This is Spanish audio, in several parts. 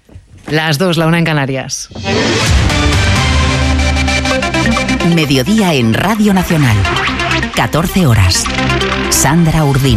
Las 2, la 1 en Canarias. Mediodía en Radio Nacional. 14 horas. Sandra Urdín.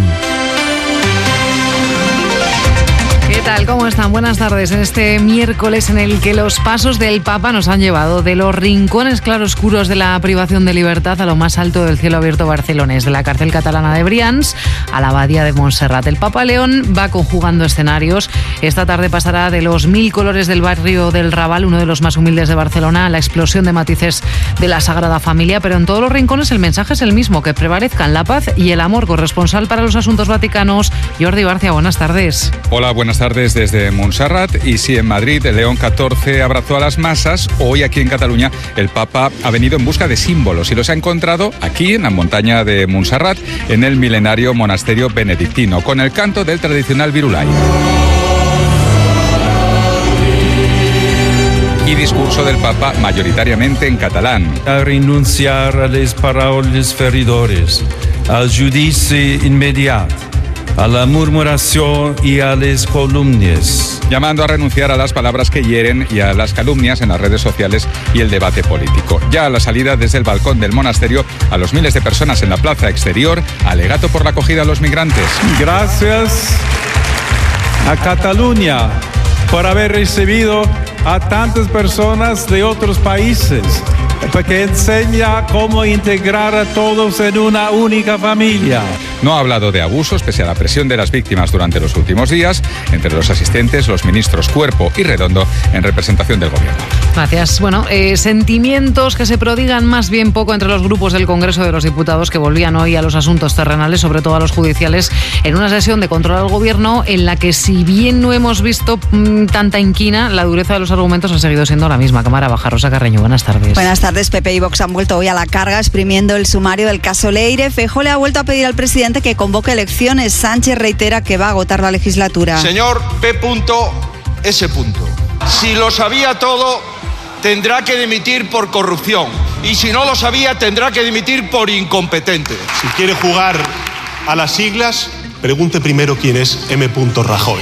¿Qué tal? ¿Cómo están? Buenas tardes. En este miércoles en el que los pasos del Papa nos han llevado de los rincones claroscuros de la privación de libertad a lo más alto del cielo abierto barcelonés, de la cárcel catalana de Brians a la abadía de Montserrat. El Papa León va conjugando escenarios. Esta tarde pasará de los 1000 colores del barrio del Raval, uno de los más humildes de Barcelona, a la explosión de matices de la Sagrada Familia, pero en todos los rincones el mensaje es el mismo, que prevalezcan la paz y el amor. Corresponsal para los asuntos vaticanos, Jordi Barcia, buenas tardes. Hola, buenas tardes desde Montserrat. Y sí, en Madrid, el León XIV abrazó a las masas. Hoy aquí en Cataluña el Papa ha venido en busca de símbolos y los ha encontrado aquí en la montaña de Montserrat, en el milenario monasterio benedictino, con el canto del tradicional virulai. Y discurso del Papa mayoritariamente en catalán. A renunciar a les paraules feridores, al judici inmediat, a la murmuración y a las calumnias. Llamando a renunciar a las palabras que hieren y a las calumnias en las redes sociales y el debate político. Ya a la salida desde el balcón del monasterio, a los miles de personas en la plaza exterior, alegato por la acogida a los migrantes. Gracias a Cataluña por haber recibido a tantas personas de otros países, porque enseña cómo integrar a todos en una única familia. No ha hablado de abusos pese a la presión de las víctimas durante los últimos días. Entre los asistentes, los ministros Cuerpo y Redondo, en representación del Gobierno. Gracias. Bueno, sentimientos que se prodigan más bien poco entre los grupos del Congreso de los Diputados, que volvían hoy a los asuntos terrenales, sobre todo a los judiciales, en una sesión de control al Gobierno en la que, si bien no hemos visto tanta inquina, la dureza de los argumentos ha seguido siendo la misma. Cámara Baja, Rosa Carreño, buenas tardes. Buenas tardes. PP y Vox han vuelto hoy a la carga exprimiendo el sumario del caso Leire. Feijóo le ha vuelto a pedir al presidente que convoque elecciones. Sánchez reitera que va a agotar la legislatura. Señor P.S. Si lo sabía todo, tendrá que dimitir por corrupción. Y si no lo sabía, tendrá que dimitir por incompetente. Si quiere jugar a las siglas, pregunte primero quién es M. Rajoy.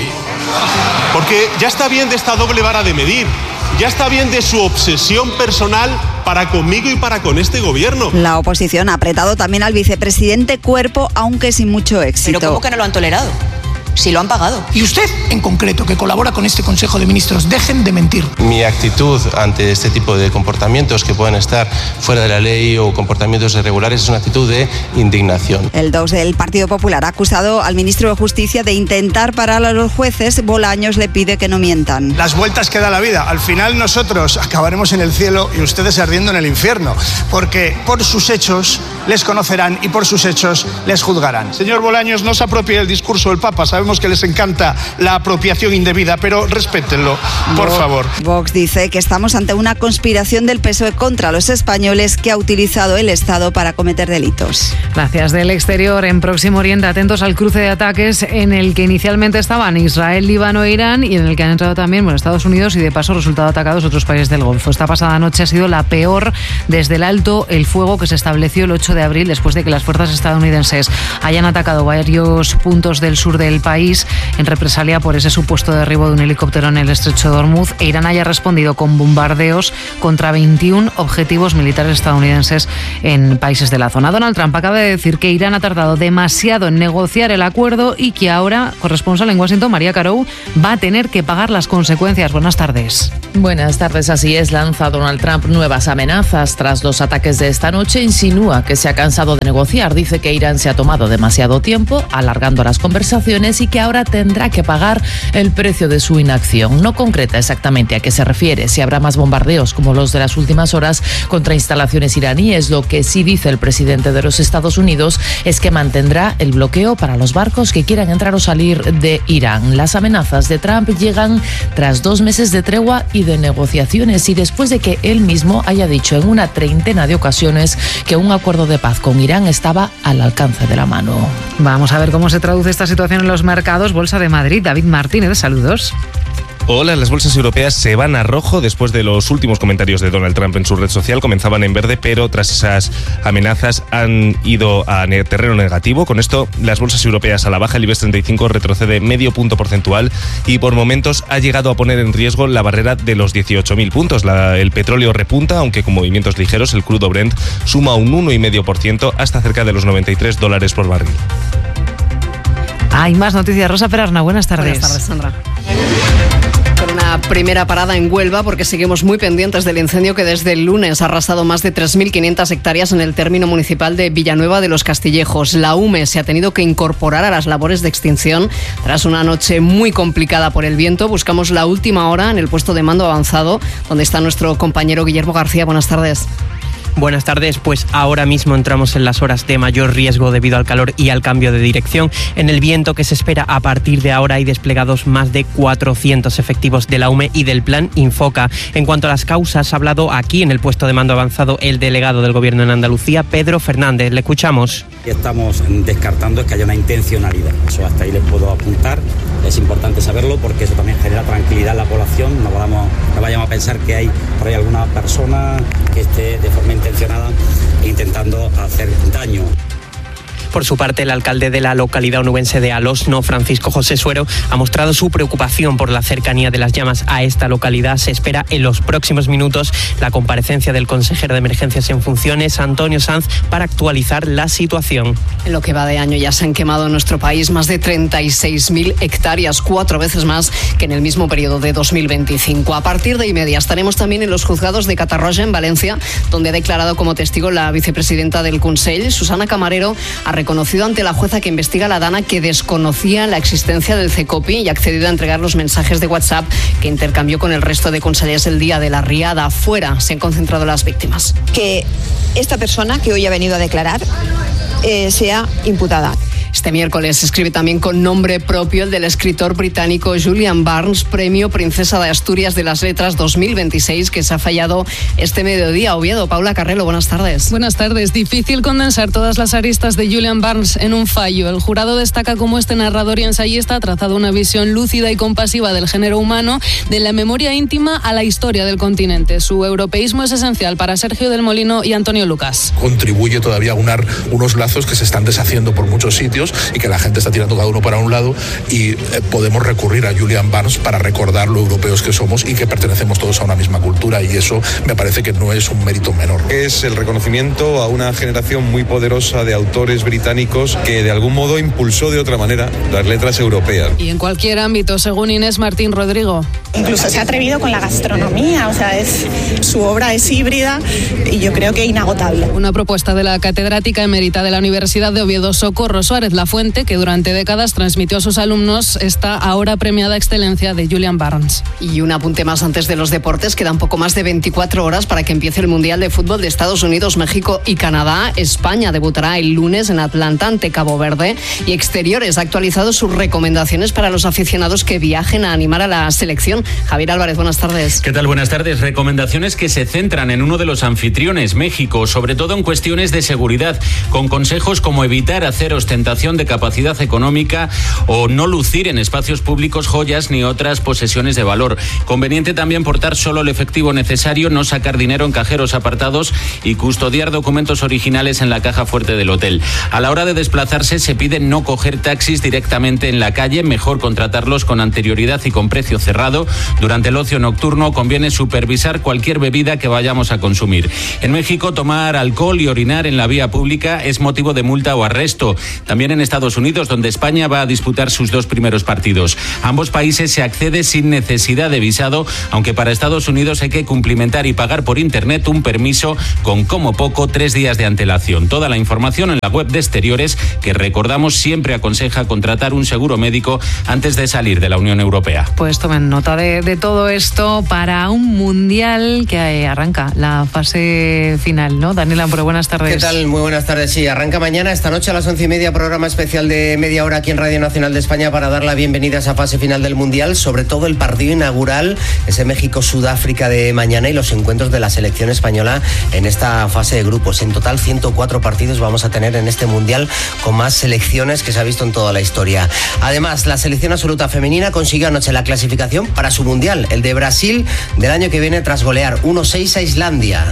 Porque ya está bien de esta doble vara de medir. Ya está bien de su obsesión personal para conmigo y para con este gobierno. La oposición ha apretado también al vicepresidente Cuerpo, aunque sin mucho éxito. ¿Pero cómo que no lo han tolerado? Si lo han pagado. Y usted, en concreto, que colabora con este Consejo de Ministros, dejen de mentir. Mi actitud ante este tipo de comportamientos que pueden estar fuera de la ley o comportamientos irregulares es una actitud de indignación. El 2 del Partido Popular ha acusado al ministro de Justicia de intentar parar a los jueces. Bolaños le pide que no mientan. Las vueltas que da la vida. Al final nosotros acabaremos en el cielo y ustedes ardiendo en el infierno, porque por sus hechos les conocerán y por sus hechos les juzgarán. Señor Bolaños, no se apropie del discurso del Papa. Sabemos que les encanta la apropiación indebida, pero respétenlo, por favor. Vox dice que estamos ante una conspiración del PSOE contra los españoles que ha utilizado el Estado para cometer delitos. Gracias. Del exterior, en Próximo Oriente, atentos al cruce de ataques en el que inicialmente estaban Israel, Líbano e Irán, y en el que han entrado también Estados Unidos y de paso resultado atacados otros países del Golfo. Esta pasada noche ha sido la peor desde el alto el fuego que se estableció el 8 de abril después de que las fuerzas estadounidenses hayan atacado varios puntos del sur del país en represalia por ese supuesto derribo de un helicóptero en el estrecho de Hormuz, e Irán haya respondido con bombardeos contra 21 objetivos militares estadounidenses en países de la zona. Donald Trump acaba de decir que Irán ha tardado demasiado en negociar el acuerdo y que ahora, corresponsal en Washington, María Carou, va a tener que pagar las consecuencias. Buenas tardes. Buenas tardes. Así es, lanza Donald Trump nuevas amenazas tras los ataques de esta noche. Insinúa que se ha cansado de negociar. Dice que Irán se ha tomado demasiado tiempo alargando las conversaciones y que ahora tendrá que pagar el precio de su inacción. No concreta exactamente a qué se refiere, si habrá más bombardeos como los de las últimas horas contra instalaciones iraníes. Lo que sí dice el presidente de los Estados Unidos es que mantendrá el bloqueo para los barcos que quieran entrar o salir de Irán. Las amenazas de Trump llegan tras 2 meses de tregua y de negociaciones, y después de que él mismo haya dicho en una treintena de ocasiones que un acuerdo de paz con Irán estaba al alcance de la mano. Vamos a ver cómo se traduce esta situación en los mercados. Bolsa de Madrid, David Martínez, saludos. Hola, las bolsas europeas se van a rojo después de los últimos comentarios de Donald Trump en su red social. Comenzaban en verde, pero tras esas amenazas han ido a terreno negativo. Con esto, las bolsas europeas a la baja. El IBEX 35 retrocede medio punto porcentual y por momentos ha llegado a poner en riesgo la barrera de los 18.000 puntos. El petróleo repunta, aunque con movimientos ligeros. El crudo Brent suma un 1,5% hasta cerca de los $93 por barril. Hay más noticias. Rosa Perarna, buenas tardes. Buenas tardes, Sandra. Con una primera parada en Huelva, porque seguimos muy pendientes del incendio que desde el lunes ha arrasado más de 3.500 hectáreas en el término municipal de Villanueva de los Castillejos. La UME se ha tenido que incorporar a las labores de extinción tras una noche muy complicada por el viento. Buscamos la última hora en el puesto de mando avanzado, donde está nuestro compañero Guillermo García. Buenas tardes. Buenas tardes, pues ahora mismo entramos en las horas de mayor riesgo debido al calor y al cambio de dirección. En el viento que se espera a partir de ahora hay desplegados más de 400 efectivos de la UME y del Plan Infoca. En cuanto a las causas, ha hablado aquí en el puesto de mando avanzado el delegado del Gobierno en Andalucía, Pedro Fernández. Le escuchamos. Estamos descartando es que haya una intencionalidad. Eso hasta ahí les puedo apuntar. Es importante saberlo porque eso también genera tranquilidad en la población. No vayamos a pensar que hay por ahí alguna persona que esté de forma intencionada intentando hacer daño. Por su parte, el alcalde de la localidad onubense de Alosno, Francisco José Suero, ha mostrado su preocupación por la cercanía de las llamas a esta localidad. Se espera en los próximos minutos la comparecencia del consejero de Emergencias en funciones, Antonio Sanz, para actualizar la situación. En lo que va de año ya se han quemado en nuestro país más de 36.000 hectáreas, 4 veces más que en el mismo periodo de 2025. A partir de 1:30 estaremos también en los juzgados de Catarroja, en Valencia, donde ha declarado como testigo la vicepresidenta del Consell, Susana Camarero, ha reconocido ante la jueza que investiga la Dana que desconocía la existencia del CECOPI y ha accedido a entregar los mensajes de WhatsApp que intercambió con el resto de consellers el día de la riada. Fuera se han concentrado las víctimas. Que esta persona que hoy ha venido a declarar sea imputada. Este miércoles se escribe también con nombre propio el del escritor británico Julian Barnes, premio Princesa de Asturias de las Letras 2026, que se ha fallado este mediodía. Oviedo, Paula Carrelo, buenas tardes. Buenas tardes. Difícil condensar todas las aristas de Julian Barnes en un fallo. El jurado destaca cómo este narrador y ensayista ha trazado una visión lúcida y compasiva del género humano, de la memoria íntima a la historia del continente. Su europeísmo es esencial para Sergio del Molino y Antonio Lucas. Contribuye todavía a unar unos lazos que se están deshaciendo por muchos sitios y que la gente está tirando cada uno para un lado y podemos recurrir a Julian Barnes para recordar lo europeos que somos y que pertenecemos todos a una misma cultura, y eso me parece que no es un mérito menor. Es el reconocimiento a una generación muy poderosa de autores británicos que de algún modo impulsó de otra manera las letras europeas. Y en cualquier ámbito, según Inés Martín Rodrigo. Incluso se ha atrevido con la gastronomía, o sea, su obra es híbrida y yo creo que inagotable. Una propuesta de la catedrática emérita de la Universidad de Oviedo, Socorro Suárez Lafuente, que durante décadas transmitió a sus alumnos esta ahora premiada excelencia de Julian Barnes. Y un apunte más antes de los deportes. Quedan poco más de 24 horas para que empiece el Mundial de Fútbol de Estados Unidos, México y Canadá. España debutará el lunes en Atlanta ante Cabo Verde, y Exteriores ha actualizado sus recomendaciones para los aficionados que viajen a animar a la selección. Javier Álvarez, buenas tardes. ¿Qué tal? Buenas tardes. Recomendaciones que se centran en uno de los anfitriones, México, sobre todo en cuestiones de seguridad, con consejos como evitar hacer ostentación de capacidad económica o no lucir en espacios públicos joyas ni otras posesiones de valor. Conveniente también portar solo el efectivo necesario, no sacar dinero en cajeros apartados y custodiar documentos originales en la caja fuerte del hotel. A la hora de desplazarse se pide no coger taxis directamente en la calle, mejor contratarlos con anterioridad y con precio cerrado. Durante el ocio nocturno conviene supervisar cualquier bebida que vayamos a consumir. En México, tomar alcohol y orinar en la vía pública es motivo de multa o arresto. También en Estados Unidos, donde España va a disputar sus 2 primeros partidos. Ambos países se accede sin necesidad de visado, aunque para Estados Unidos hay que cumplimentar y pagar por internet un permiso con como poco 3 días de antelación. Toda la información en la web de Exteriores, que recordamos siempre aconseja contratar un seguro médico antes de salir de la Unión Europea. Pues tomen nota de todo esto para un mundial que arranca la fase final, ¿no? Daniel Amparo, buenas tardes. ¿Qué tal? Muy buenas tardes. Sí, arranca mañana, esta noche a las 11:30, programa programa especial de media hora aquí en Radio Nacional de España para dar la bienvenida a esa fase final del Mundial, sobre todo el partido inaugural, ese México-Sudáfrica de mañana y los encuentros de la selección española en esta fase de grupos. En total 104 partidos vamos a tener en este Mundial, con más selecciones que se ha visto en toda la historia. Además, la selección absoluta femenina consiguió anoche la clasificación para su Mundial, el de Brasil del año que viene, tras golear 1-6 a Islandia.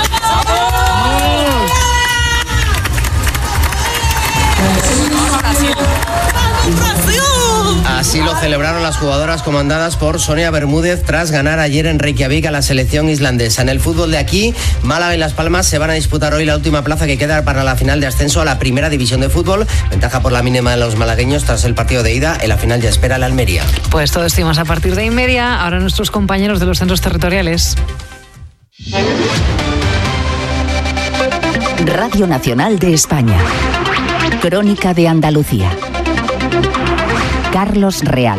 Así lo celebraron las jugadoras comandadas por Sonia Bermúdez tras ganar ayer en Reykjavik a la selección islandesa. En el fútbol de aquí, Málaga y Las Palmas se van a disputar hoy la última plaza que queda para la final de ascenso a la primera división de fútbol. Ventaja por la mínima de los malagueños tras el partido de ida. En la final ya espera la Almería. Pues todo esto y más a partir de 1:30. Ahora nuestros compañeros de los centros territoriales. Radio Nacional de España. Crónica de Andalucía. Carlos Real.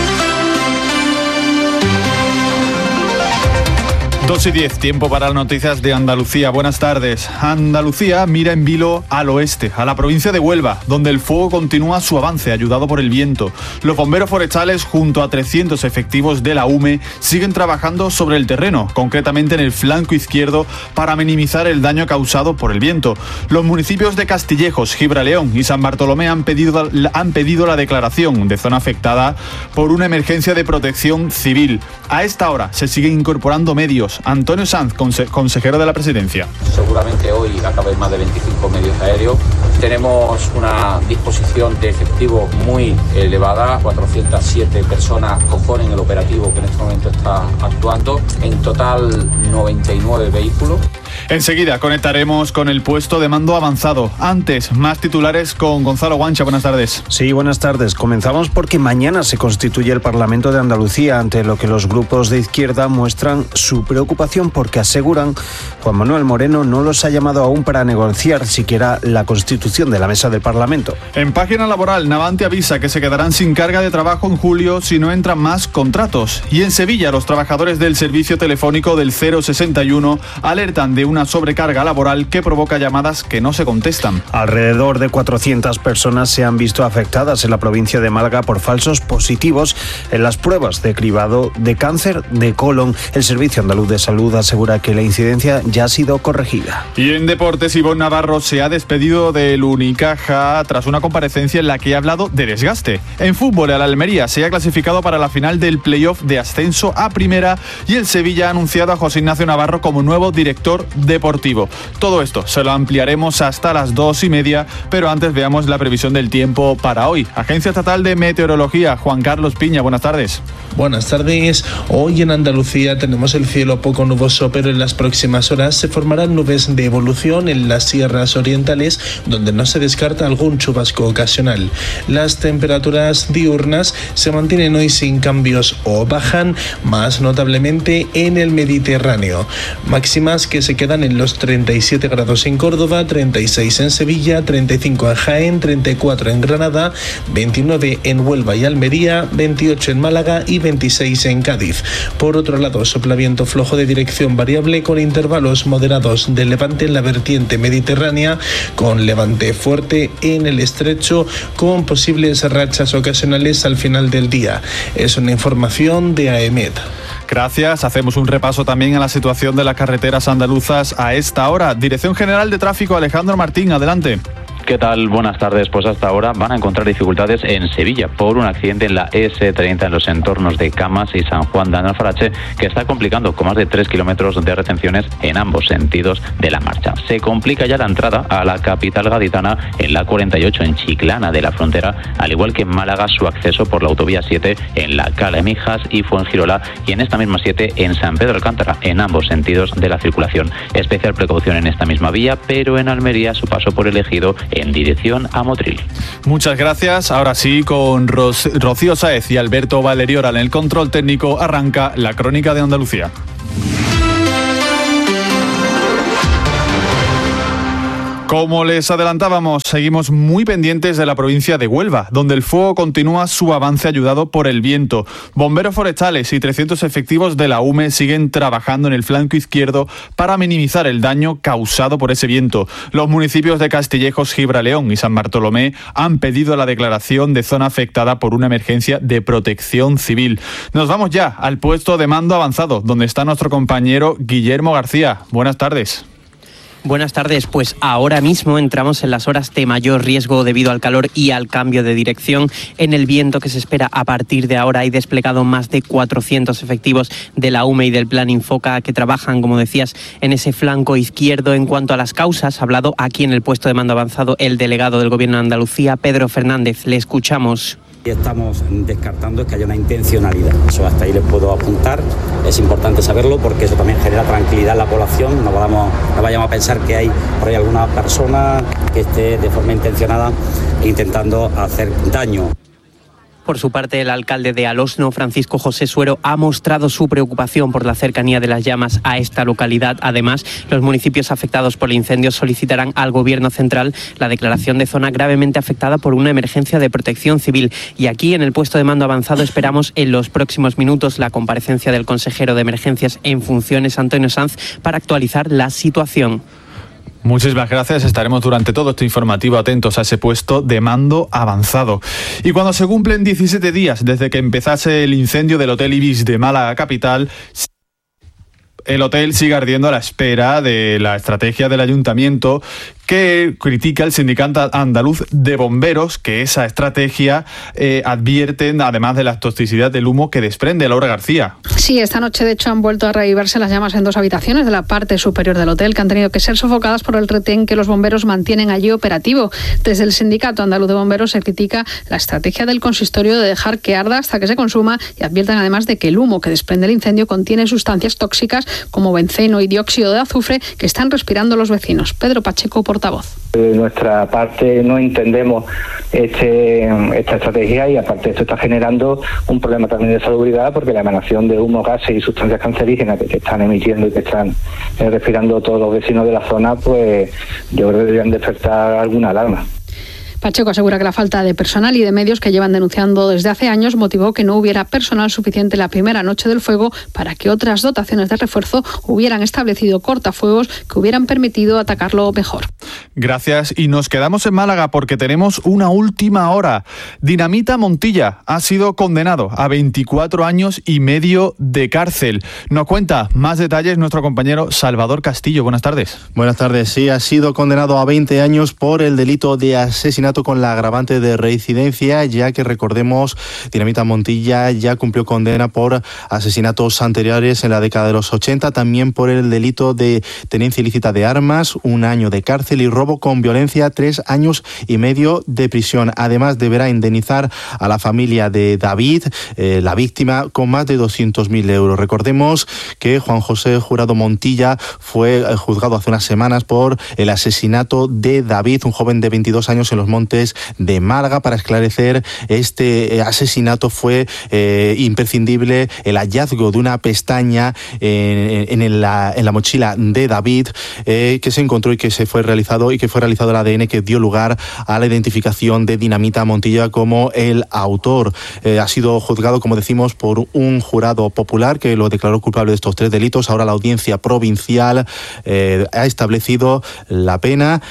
2:10, tiempo para las noticias de Andalucía. Buenas tardes. Andalucía mira en vilo al oeste, a la provincia de Huelva, donde el fuego continúa su avance, ayudado por el viento. Los bomberos forestales, junto a 300 efectivos de la UME, siguen trabajando sobre el terreno, concretamente en el flanco izquierdo, para minimizar el daño causado por el viento. Los municipios de Castillejos, Gibraleón y San Bartolomé han pedido la declaración de zona afectada por una emergencia de protección civil. A esta hora se siguen incorporando medios. Antonio Sanz, consejero de la Presidencia. Seguramente hoy acaben más de 25 medios aéreos. Tenemos una disposición de efectivo muy elevada. 407 personas componen el operativo que en este momento está actuando. En total, 99 vehículos. Enseguida conectaremos con el puesto de mando avanzado. Antes, más titulares con Gonzalo Guancha. Buenas tardes. Sí, buenas tardes. Comenzamos porque mañana se constituye el Parlamento de Andalucía, ante lo que los grupos de izquierda muestran su preocupación porque aseguran Juan Manuel Moreno no los ha llamado aún para negociar siquiera la constitución de la mesa del Parlamento. En página laboral, Navantia avisa que se quedarán sin carga de trabajo en julio si no entran más contratos. Y en Sevilla, los trabajadores del servicio telefónico del 061 alertan de una sobrecarga laboral que provoca llamadas que no se contestan. Alrededor de 400 personas se han visto afectadas en la provincia de Málaga por falsos positivos en las pruebas de cribado de cáncer de colon. El Servicio Andaluz de Salud asegura que la incidencia ya ha sido corregida. Y en deportes, Ivonne Navarro se ha despedido del Unicaja tras una comparecencia en la que ha hablado de desgaste. En fútbol, el Almería se ha clasificado para la final del playoff de ascenso a primera y el Sevilla ha anunciado a José Ignacio Navarro como nuevo director deportivo. Todo esto se lo ampliaremos hasta las 2:30, pero antes veamos la previsión del tiempo para hoy. Agencia Estatal de Meteorología, Juan Carlos Piña, buenas tardes. Buenas tardes. Hoy en Andalucía tenemos el cielo poco nuboso, pero en las próximas horas se formarán nubes de evolución en las sierras orientales, donde no se descarta algún chubasco ocasional. Las temperaturas diurnas se mantienen hoy sin cambios o bajan, más notablemente en el Mediterráneo. Máximas que se quedan en los 37 grados en Córdoba, 36 en Sevilla, 35 en Jaén, 34 en Granada, 29 en Huelva y Almería, 28 en Málaga y 26 en Cádiz. Por otro lado, sopla viento flojo de dirección variable con intervalos moderados de levante en la vertiente mediterránea, con levante fuerte en el estrecho, con posibles rachas ocasionales al final del día. Es una información de AEMET. Gracias. Hacemos un repaso también a la situación de las carreteras andaluzas a esta hora. Dirección General de Tráfico, Alejandro Martín, adelante. ¿Qué tal? Buenas tardes. Pues hasta ahora van a encontrar dificultades en Sevilla por un accidente en la S30 en los entornos de Camas y San Juan de Alfarache, que está complicando con más de 3 kilómetros de retenciones en ambos sentidos de la marcha. Se complica ya la entrada a la capital gaditana en la 48 en Chiclana de la Frontera, al igual que en Málaga su acceso por la autovía 7 en la Cala de Mijas y Fuengirola, y en esta misma 7 en San Pedro Alcántara, en ambos sentidos de la circulación. Especial precaución en esta misma vía, pero en Almería su paso por el Ejido en dirección a Motril. Muchas gracias. Ahora sí, con Rocío Sáez y Alberto Valeriora en el control técnico, arranca la Crónica de Andalucía. Como les adelantábamos, seguimos muy pendientes de la provincia de Huelva, donde el fuego continúa su avance ayudado por el viento. Bomberos forestales y 300 efectivos de la UME siguen trabajando en el flanco izquierdo para minimizar el daño causado por ese viento. Los municipios de Castillejos, Gibraleón y San Bartolomé han pedido la declaración de zona afectada por una emergencia de protección civil. Nos vamos ya al puesto de mando avanzado, donde está nuestro compañero Guillermo García. Buenas tardes. Buenas tardes, pues ahora mismo entramos en las horas de mayor riesgo debido al calor y al cambio de dirección. En el viento que se espera a partir de ahora hay desplegado más de 400 efectivos de la UME y del Plan Infoca que trabajan, como decías, en ese flanco izquierdo. En cuanto a las causas, ha hablado aquí en el puesto de mando avanzado el delegado del Gobierno de Andalucía, Pedro Fernández. Le escuchamos. Y estamos descartando que haya una intencionalidad. Eso hasta ahí les puedo apuntar. Es importante saberlo porque eso también genera tranquilidad en la población. No vayamos a pensar que hay por ahí alguna persona que esté de forma intencionada intentando hacer daño. Por su parte, el alcalde de Alosno, Francisco José Suero, ha mostrado su preocupación por la cercanía de las llamas a esta localidad. Además, los municipios afectados por el incendio solicitarán al Gobierno central la declaración de zona gravemente afectada por una emergencia de protección civil. Y aquí, en el puesto de mando avanzado, esperamos en los próximos minutos la comparecencia del consejero de Emergencias en funciones, Antonio Sanz, para actualizar la situación. Muchísimas gracias. Estaremos durante todo este informativo atentos a ese puesto de mando avanzado. Y cuando se cumplen 17 días desde que empezase el incendio del Hotel Ibis de Málaga capital, el hotel sigue ardiendo a la espera de la estrategia del ayuntamiento, que critica el sindicato andaluz de bomberos, que esa estrategia advierten, además de la toxicidad del humo que desprende. Laura García. Sí, esta noche de hecho han vuelto a reavivarse las llamas en 2 habitaciones de la parte superior del hotel, que han tenido que ser sofocadas por el retén que los bomberos mantienen allí operativo. Desde el sindicato andaluz de bomberos se critica la estrategia del consistorio de dejar que arda hasta que se consuma, y advierten además de que el humo que desprende el incendio contiene sustancias tóxicas como benceno y dióxido de azufre que están respirando los vecinos. Pedro Pacheco, portavoz. De nuestra parte no entendemos esta estrategia, y aparte esto está generando un problema también de salubridad, porque la emanación de humo, gases y sustancias cancerígenas que se están emitiendo y que están respirando todos los vecinos de la zona, pues yo creo que deberían despertar alguna alarma. Pacheco asegura que la falta de personal y de medios que llevan denunciando desde hace años motivó que no hubiera personal suficiente la primera noche del fuego para que otras dotaciones de refuerzo hubieran establecido cortafuegos que hubieran permitido atacarlo mejor. Gracias, y nos quedamos en Málaga porque tenemos una última hora. Dinamita Montilla ha sido condenado a 24 años y medio de cárcel. Nos cuenta más detalles nuestro compañero Salvador Castillo. Buenas tardes. Buenas tardes. Sí, ha sido condenado a 20 años por el delito de asesinato con la agravante de reincidencia, ya que, recordemos, Dinamita Montilla ya cumplió condena por asesinatos anteriores en la década de los 80, también por el delito de tenencia ilícita de armas, 1 año de cárcel, y robo con violencia, 3 años y medio de prisión. Además, deberá indemnizar a la familia de David, la víctima, con más de 200.000 euros. Recordemos que Juan José Jurado Montilla fue juzgado hace unas semanas por el asesinato de David, un joven de 22 años en los Montes de Málaga. Para esclarecer este asesinato fue imprescindible el hallazgo de una pestaña en la mochila de David, que se encontró y que fue realizado el ADN, que dio lugar a la identificación de Dinamita Montilla como el autor. Ha sido juzgado, como decimos, por un jurado popular que lo declaró culpable de estos 3 delitos. Ahora la audiencia provincial ha establecido la pena.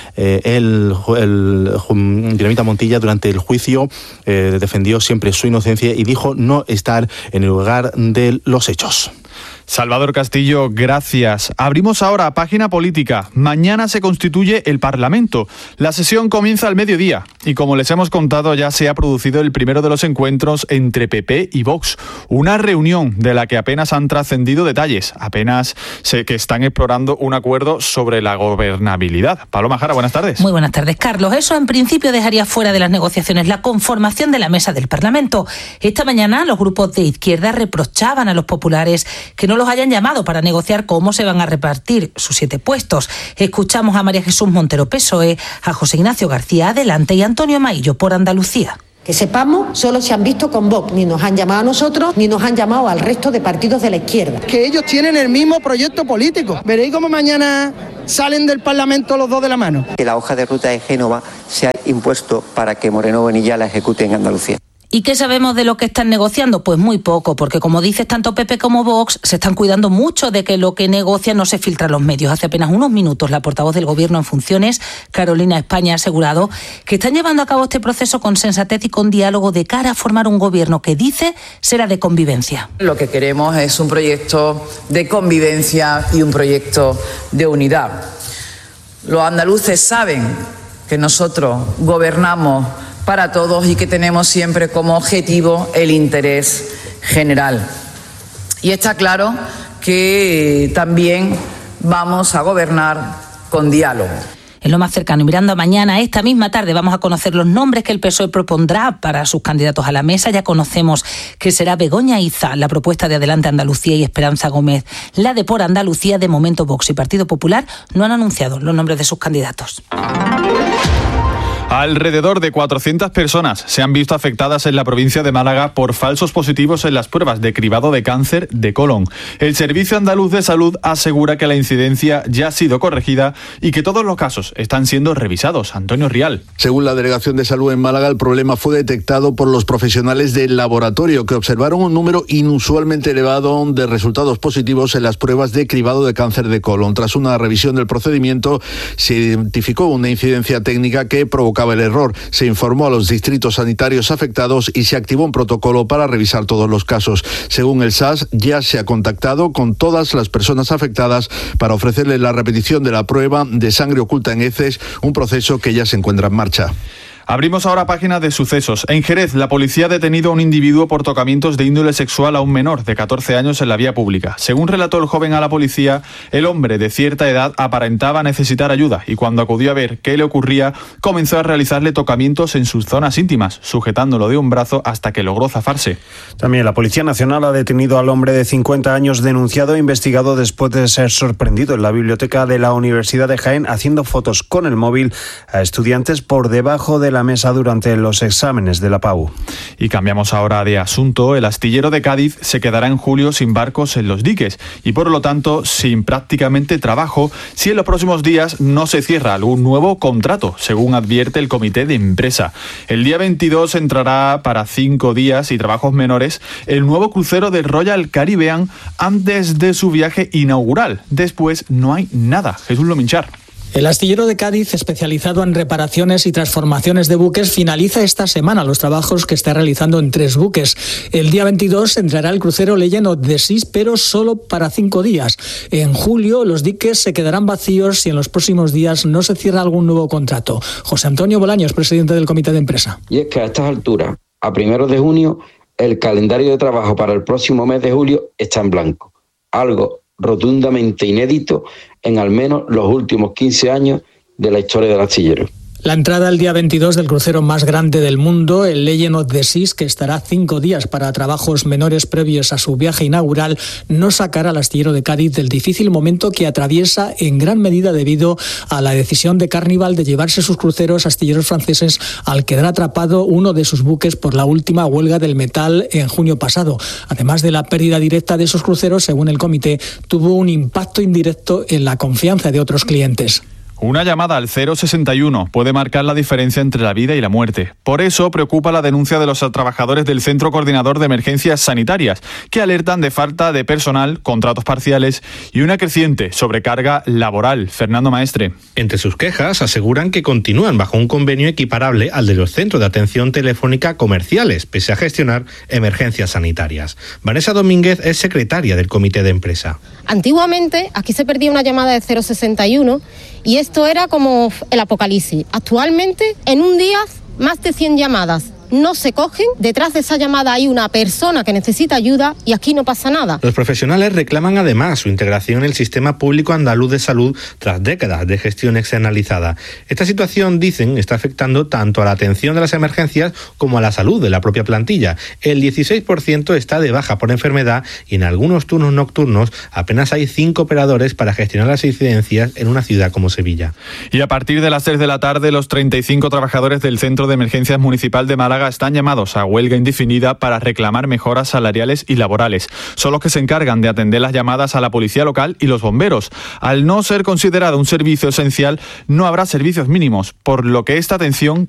Dinamita Montilla, durante el juicio, defendió siempre su inocencia y dijo no estar en el lugar de los hechos. Salvador Castillo, gracias. Abrimos ahora página política. Mañana se constituye el Parlamento. La sesión comienza al mediodía y, como les hemos contado, ya se ha producido el primero de los encuentros entre PP y Vox. Una reunión de la que apenas han trascendido detalles. Apenas sé que están explorando un acuerdo sobre la gobernabilidad. Paloma Jara, buenas tardes. Muy buenas tardes, Carlos. Eso en principio dejaría fuera de las negociaciones la conformación de la mesa del Parlamento. Esta mañana los grupos de izquierda reprochaban a los populares que no los hayan llamado para negociar cómo se van a repartir sus 7 puestos. Escuchamos a María Jesús Montero, PSOE, a José Ignacio García Adelante y Antonio Maillo por Andalucía. Que sepamos, solo se han visto con Vox, ni nos han llamado a nosotros, ni nos han llamado al resto de partidos de la izquierda. Que ellos tienen el mismo proyecto político. Veréis cómo mañana salen del Parlamento los dos de la mano. Que la hoja de ruta de Génova se ha impuesto para que Moreno Bonilla la ejecute en Andalucía. ¿Y qué sabemos de lo que están negociando? Pues muy poco, porque como dices, tanto PP como Vox se están cuidando mucho de que lo que negocian no se filtre a los medios. Hace apenas unos minutos la portavoz del Gobierno en funciones, Carolina España, ha asegurado que están llevando a cabo este proceso con sensatez y con diálogo de cara a formar un gobierno que dice será de convivencia. Lo que queremos es un proyecto de convivencia y un proyecto de unidad. Los andaluces saben que nosotros gobernamos para todos y que tenemos siempre como objetivo el interés general. Y está claro que también vamos a gobernar con diálogo. En lo más cercano y mirando a mañana, esta misma tarde, vamos a conocer los nombres que el PSOE propondrá para sus candidatos a la mesa. Ya conocemos que será Begoña Iza, la propuesta de Adelante Andalucía, y Esperanza Gómez, la de Por Andalucía. De momento, Vox y Partido Popular no han anunciado los nombres de sus candidatos. Alrededor de 400 personas se han visto afectadas en la provincia de Málaga por falsos positivos en las pruebas de cribado de cáncer de colon. El Servicio Andaluz de Salud asegura que la incidencia ya ha sido corregida y que todos los casos están siendo revisados. Antonio Rial. Según la Delegación de Salud en Málaga, el problema fue detectado por los profesionales del laboratorio, que observaron un número inusualmente elevado de resultados positivos en las pruebas de cribado de cáncer de colon. Tras una revisión del procedimiento, se identificó una incidencia técnica que provocaba el error. Se informó a los distritos sanitarios afectados y se activó un protocolo para revisar todos los casos. Según el SAS, ya se ha contactado con todas las personas afectadas para ofrecerles la repetición de la prueba de sangre oculta en heces, un proceso que ya se encuentra en marcha. Abrimos ahora página de sucesos. En Jerez, la policía ha detenido a un individuo por tocamientos de índole sexual a un menor de 14 años en la vía pública. Según relató el joven a la policía, el hombre de cierta edad aparentaba necesitar ayuda y cuando acudió a ver qué le ocurría, comenzó a realizarle tocamientos en sus zonas íntimas, sujetándolo de un brazo hasta que logró zafarse. También la Policía Nacional ha detenido al hombre de 50 años denunciado e investigado después de ser sorprendido en la biblioteca de la Universidad de Jaén haciendo fotos con el móvil a estudiantes por debajo de la mesa durante los exámenes de la PAU. Y cambiamos ahora de asunto. El astillero de Cádiz se quedará en julio sin barcos en los diques y por lo tanto sin prácticamente trabajo si en los próximos días no se cierra algún nuevo contrato, según advierte el comité de empresa. El día 22 entrará para 5 días y trabajos menores el nuevo crucero del Royal Caribbean antes de su viaje inaugural. Después no hay nada. Jesús Lominchar. El astillero de Cádiz, especializado en reparaciones y transformaciones de buques, finaliza esta semana los trabajos que está realizando en 3 buques. El día 22 entrará el crucero Legend of the Seas, pero solo para 5 días. En julio los diques se quedarán vacíos si en los próximos días no se cierra algún nuevo contrato. José Antonio Bolaños, presidente del comité de empresa. Y es que a estas alturas, a 1 de junio, el calendario de trabajo para el próximo mes de julio está en blanco. Algo rotundamente inédito en al menos los últimos 15 años de la historia del astillero. La entrada el día 22 del crucero más grande del mundo, el Legend of the Seas, que estará 5 días para trabajos menores previos a su viaje inaugural, no sacará al astillero de Cádiz del difícil momento que atraviesa en gran medida debido a la decisión de Carnival de llevarse sus cruceros astilleros franceses al quedar atrapado uno de sus buques por la última huelga del metal en junio pasado. Además de la pérdida directa de esos cruceros, según el comité, tuvo un impacto indirecto en la confianza de otros clientes. Una llamada al 061 puede marcar la diferencia entre la vida y la muerte. Por eso preocupa la denuncia de los trabajadores del Centro Coordinador de Emergencias Sanitarias, que alertan de falta de personal, contratos parciales y una creciente sobrecarga laboral. Fernando Maestre. Entre sus quejas aseguran que continúan bajo un convenio equiparable al de los centros de atención telefónica comerciales, pese a gestionar emergencias sanitarias. Vanessa Domínguez es secretaria del comité de empresa. Antiguamente aquí se perdía una llamada de 061 y esto era como el apocalipsis. Actualmente, en un día, más de 100 llamadas no se cogen. Detrás de esa llamada hay una persona que necesita ayuda y aquí no pasa nada. Los profesionales reclaman además su integración en el sistema público andaluz de salud tras décadas de gestión externalizada. Esta situación, dicen, está afectando tanto a la atención de las emergencias como a la salud de la propia plantilla. El 16% está de baja por enfermedad y en algunos turnos nocturnos apenas hay 5 operadores para gestionar las incidencias en una ciudad como Sevilla. Y a partir de las 3 de la tarde, los 35 trabajadores del Centro de Emergencias Municipal de Málaga Málaga están llamados a huelga indefinida para reclamar mejoras salariales y laborales. Son los que se encargan de atender las llamadas a la policía local y los bomberos. Al no ser considerado un servicio esencial, no habrá servicios mínimos, por lo que esta atención